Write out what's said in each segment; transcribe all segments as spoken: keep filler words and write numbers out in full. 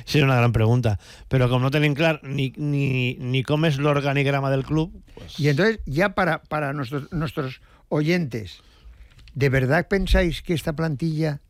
Sí, es una gran pregunta. Pero como no tienen claro ni, ni, ni cómo es el organigrama del club... Pues... Y entonces, ya para, para nuestros, nuestros oyentes, ¿de verdad pensáis que esta plantilla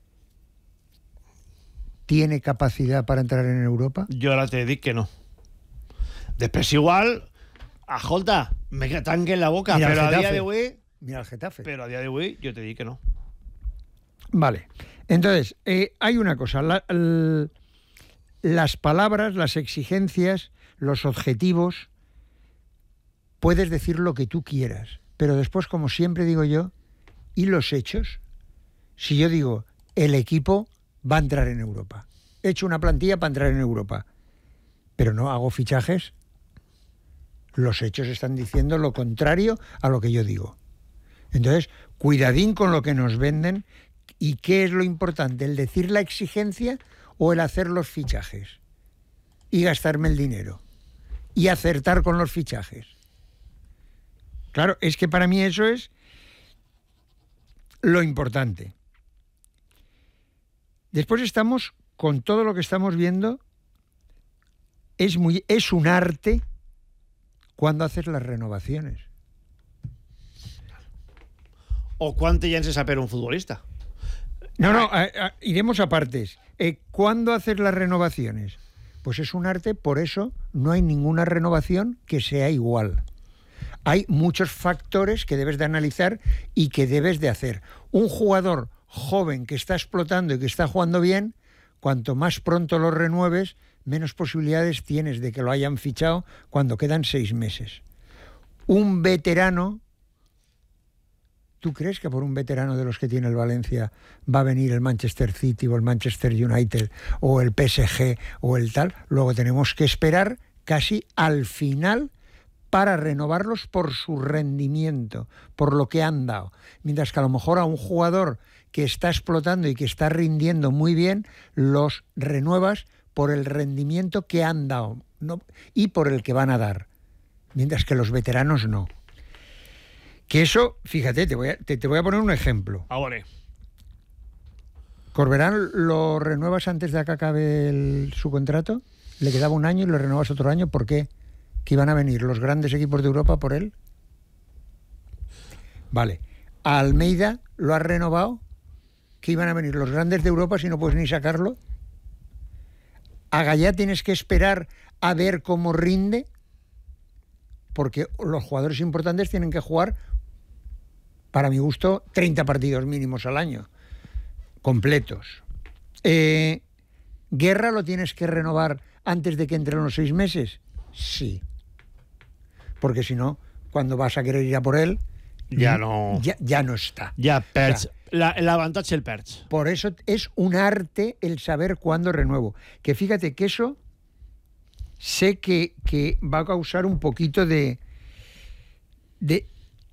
tiene capacidad para entrar en Europa? Yo ahora te digo que no. Después igual, a Jolta, me tanque en la boca, Mira, pero a Getafe. día de hoy... Mira el Getafe. Pero a día de hoy yo te digo que no. Vale. Entonces, eh, hay una cosa. La, el, las palabras, las exigencias, los objetivos, puedes decir lo que tú quieras. Pero después, como siempre digo yo, ¿y los hechos? Si yo digo, el equipo va a entrar en Europa. He hecho una plantilla para entrar en Europa. Pero no hago fichajes. Los hechos están diciendo lo contrario a lo que yo digo. Entonces, cuidadín con lo que nos venden. ¿Y qué es lo importante? ¿El decir la exigencia o el hacer los fichajes? Y gastarme el dinero. Y acertar con los fichajes. Claro, es que para mí eso es lo importante. Después estamos, con todo lo que estamos viendo, es, muy, es un arte cuando haces las renovaciones. O cuánto ya se saber un futbolista. No, no, a, a, iremos a partes. Eh, ¿Cuándo haces las renovaciones? Pues es un arte, por eso no hay ninguna renovación que sea igual. Hay muchos factores que debes de analizar y que debes de hacer. Un jugador joven que está explotando y que está jugando bien, cuanto más pronto lo renueves, menos posibilidades tienes de que lo hayan fichado cuando quedan seis meses. Un veterano... ¿Tú crees que por un veterano de los que tiene el Valencia va a venir el Manchester City o el Manchester United o el P S G o el tal? Luego tenemos que esperar casi al final para renovarlos por su rendimiento, por lo que han dado. Mientras que a lo mejor a un jugador que está explotando y que está rindiendo muy bien, los renuevas por el rendimiento que han dado, ¿no? Y por el que van a dar. Mientras que los veteranos no. Que eso, fíjate, te voy a, te, te voy a poner un ejemplo. Ahora. ¿Corberán lo renuevas antes de que acabe el, su contrato? ¿Le quedaba un año y lo renuevas otro año? ¿Por qué? ¿Que iban a venir los grandes equipos de Europa por él? Vale. ¿A Almeida lo has renovado? ¿Que iban a venir los grandes de Europa si no puedes ni sacarlo? ¿A Gallá tienes que esperar a ver cómo rinde? Porque los jugadores importantes tienen que jugar, para mi gusto, treinta partidos mínimos al año, completos. Eh, ¿Guerra lo tienes que renovar antes de que entren los seis meses? Sí. Porque si no, cuando vas a querer ir a por él, ya no, ya, ya no está. Ya perds. La, el avantatge el perds. Por eso es un arte el saber cuándo renuevo. Que fíjate que eso... sé que, que va a causar un poquito de, de...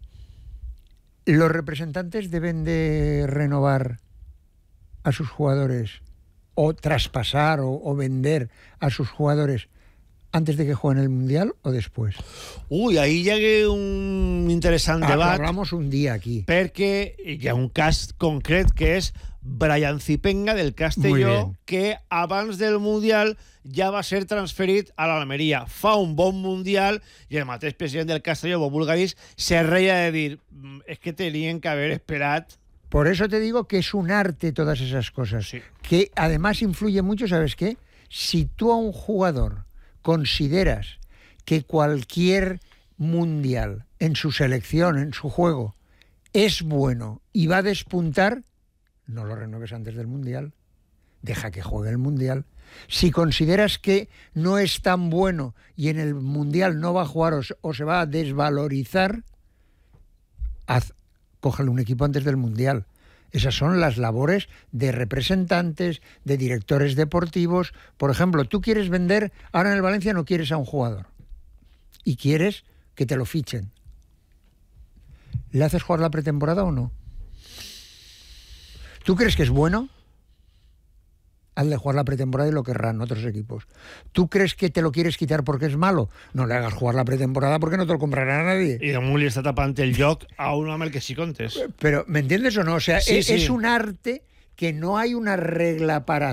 ¿Los representantes deben de renovar a sus jugadores o traspasar o, o vender a sus jugadores antes de que jueguen el Mundial o después? Ui, ahí llegue un interessant ah, debat. Hablamos un dia aquí. Perquè hi ha un cas concret que és Brian Zipenga del Castelló, que abans del Mundial ja va ser transferit a l'Almeria. Fa un bon Mundial i el mateix president del Castelló, Bob Bulgaris, se reia de dir és que tenien que haver esperat. Por eso te digo que es un arte todas esas cosas. Sí. Que además influye mucho, ¿sabes qué? Si tú a un jugador consideras que cualquier mundial en su selección, en su juego, es bueno y va a despuntar, no lo renueves antes del mundial. Deja que juegue el mundial. Si consideras que no es tan bueno y en el mundial no va a jugar o, o se va a desvalorizar, haz, cógele un equipo antes del mundial. Esas son las labores de representantes, de directores deportivos. Por ejemplo, tú quieres vender, ahora en el Valencia no quieres a un jugador y quieres que te lo fichen. ¿Le haces jugar la pretemporada o no? ¿Tú crees que es bueno? Hazle jugar la pretemporada y lo querrán otros equipos. ¿Tú crees que te lo quieres quitar porque es malo? No le hagas jugar la pretemporada porque no te lo comprará nadie. I damunt li està tapant el lloc a un home el que sí contes. Pero, ¿me entiendes o no? O sea, sí, es, sí. es un arte que no hay una regla para